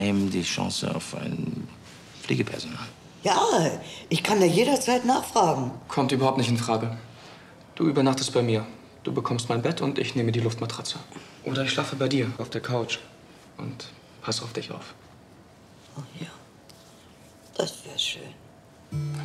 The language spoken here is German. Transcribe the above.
Nehmen die Chance auf ein Pflegepersonal. Ja, ich kann da jederzeit nachfragen. Kommt überhaupt nicht in Frage. Du übernachtest bei mir. Du bekommst mein Bett und ich nehme die Luftmatratze. Oder ich schlafe bei dir auf der Couch und passe auf dich auf. Oh ja, das wäre schön.